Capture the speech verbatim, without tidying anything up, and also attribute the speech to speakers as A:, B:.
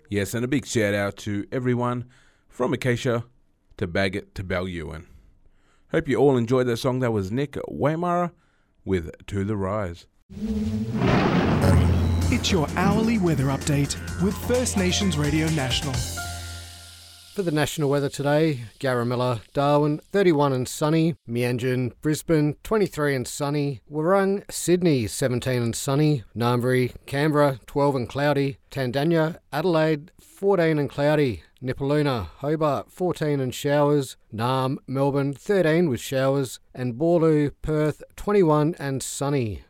A: Yes, and a big shout out to everyone from Acacia to Bagot to Ballewan. Hope you all enjoyed that song. That was Nick Waymara with To The Rise.
B: It's your hourly weather update with First Nations Radio National.
C: For the national weather today, Garamilla, Darwin, thirty-one and sunny, Meanjin, Brisbane, twenty-three and sunny, Warrung, Sydney, seventeen and sunny, Ngambri, Canberra, twelve and cloudy, Tandanya, Adelaide, fourteen and cloudy, Nipaluna, Hobart, fourteen and showers, Naarm, Melbourne, thirteen with showers, and Boorloo, Perth, twenty-one and sunny.